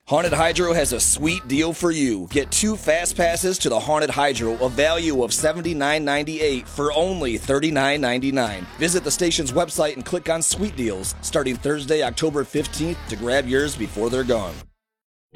Haunted Hydro has a sweet deal for you. Get 2 fast passes to the Haunted Hydro, a value of $79.98 for only $39.99. Visit the station's website and click on Sweet Deals starting Thursday, October 15th to grab yours before they're gone.